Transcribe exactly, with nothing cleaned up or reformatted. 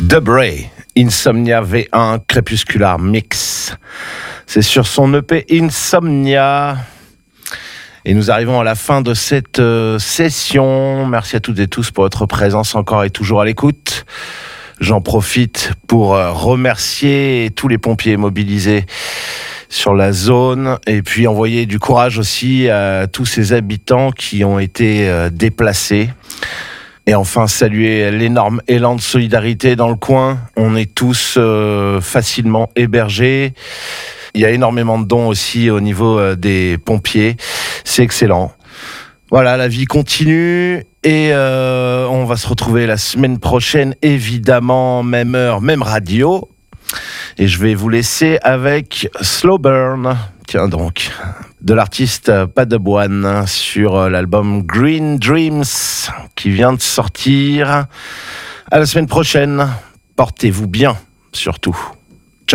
Debray, Insomnia V un, Crépuscular Mix. C'est sur son E P Insomnia. Et nous arrivons à la fin de cette euh, session. Merci à toutes et tous pour votre présence encore et toujours à l'écoute. J'en profite pour euh, remercier tous les pompiers mobilisés sur la zone et puis envoyer du courage aussi à tous ces habitants qui ont été euh, déplacés. Et enfin, saluer l'énorme élan de solidarité dans le coin. On est tous euh, facilement hébergés. Il y a énormément de dons aussi au niveau euh, des pompiers. C'est excellent. Voilà, la vie continue et euh, on va se retrouver la semaine prochaine, évidemment, même heure, même radio. Et je vais vous laisser avec Slow Burn. Tiens donc, de l'artiste Padeboine sur l'album Green Dreams qui vient de sortir. À la semaine prochaine. Portez-vous bien, surtout.